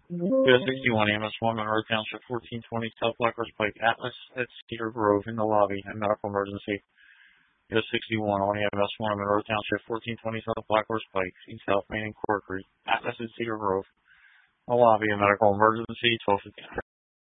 US 61 AMS1 Monroe Township, 1420 South Blackhorse Pike, Atlas at Cedar Grove in the lobby, a medical emergency. US 61 on AMS1 Monroe Township, 1420 South Blackhorse Pike, in South Main and Corkery, Atlas at Cedar Grove, in the lobby, a medical emergency, 1250.